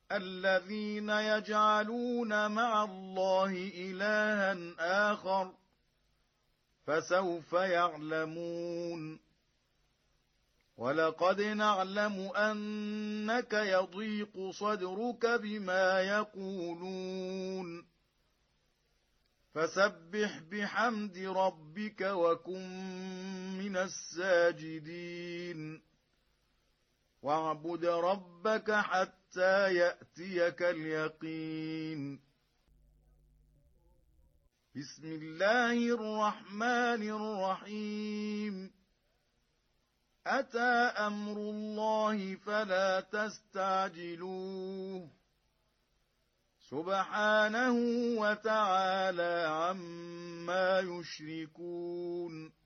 الذين يجعلون مع الله إلها آخر فسوف يعلمون ولقد نعلم أنك يضيق صدرك بما يقولون فسبح بحمد ربك وكن من الساجدين واعبد ربك حتى يأتيك اليقين بسم الله الرحمن الرحيم أتى أمر الله فلا تستعجلوه سبحانه وتعالى عما يشركون